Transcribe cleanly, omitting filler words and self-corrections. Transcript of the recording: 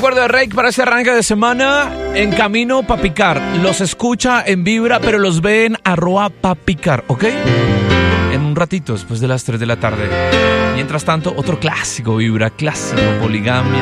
recuerdo de Rake para ese arranque de semana. En camino pa' picar. Los escucha en Vibra, pero los ve en @papicar, ¿ok? En un ratito, después de las 3 de la tarde. Mientras tanto, otro clásico Vibra, clásico Poligamia.